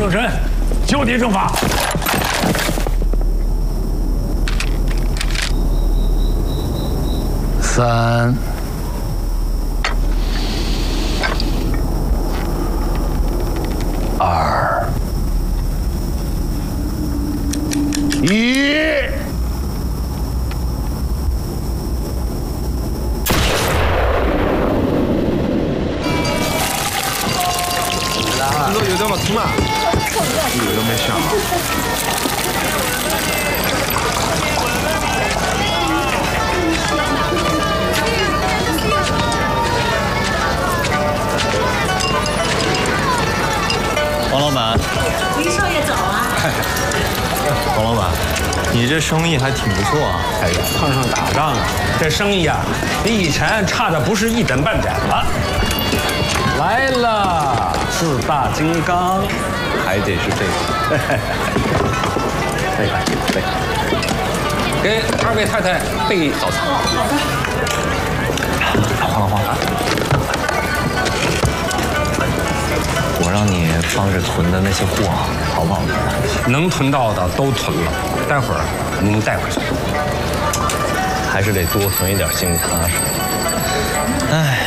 定神，就地正法。3、2、1。 이거 여자 맞구나. 이거 몇 샷? 王老板， 林少爷早啊！ 王老板，你这生意还挺不错啊。 哎呀，碰上打仗啊，这生意啊，比以前差的不是一点半点了。来了，4大金刚， 还得是这个。 备，给2位太太备早餐。 黄老黄，我让你帮着囤的那些货好不好？ 能囤到的都囤了，待会儿您带回去。 还是得多囤一点，心里踏实。哎。